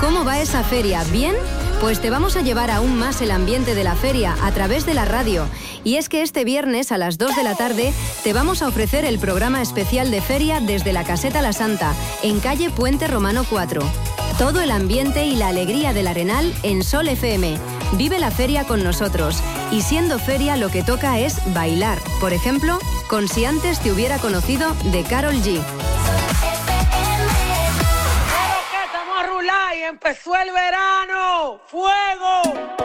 ¿Cómo va esa feria? ¿Bien? Pues te vamos a llevar aún más el ambiente de la feria a través de la radio. Y es que este viernes a las 2 de la tarde te vamos a ofrecer el programa especial de feria desde la Caseta La Santa, en calle Puente Romano 4. Todo el ambiente y la alegría del Arenal en Sol FM. Vive la feria con nosotros. Y siendo feria lo que toca es bailar. Por ejemplo, con Si antes te hubiera conocido de Karol G. Empezó el verano, ¡fuego!